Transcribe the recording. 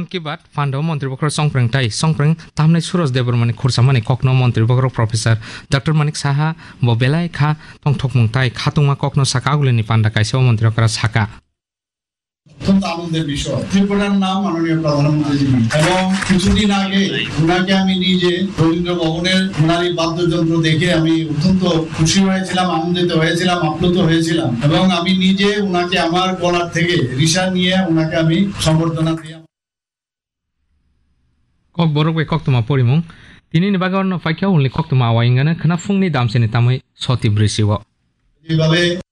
मन की बात फान्डो मन्त्री बखर संप्रंग ताई संप्रंग तामने सुरज देबरमनि खुरसामानि कक्नो मन्त्री बखर प्रोफेसर डॉक्टर मानिक साहा बबेलाय खा तंथकमुं ताई खातुमा कक्नो साकागुलिनि पान्डा काइसेव मन्त्री बखर साका অত্যন্ত আনন্দের বিষয়। ত্রিপুরার নাম মাননীয় প্রধানমন্ত্রী এবং কিছুদিন আগে ওনাকে আমি নিজে রবীন্দ্র ভবনের ওনারই বাদ্যযন্ত্র দেখে আমি অত্যন্ত খুশি হয়েছিলাম, আনন্দিত হয়েছিলাম, আপ্লুত হয়েছিলাম এবং আমি নিজে ওনাকে আমার গলার থেকে রিসা নিয়ে ওনাকে আমি সম্বর্ধনা দিই। কক বরক বে কক্তমা পরিমুং তিনি নিবাগরন ফাইকিয়া উনলি কক্তমা আওয়াইঙ্গানে খনা ফুংনি দামসেনি তামই সতি ব্রিসিও যেভাবে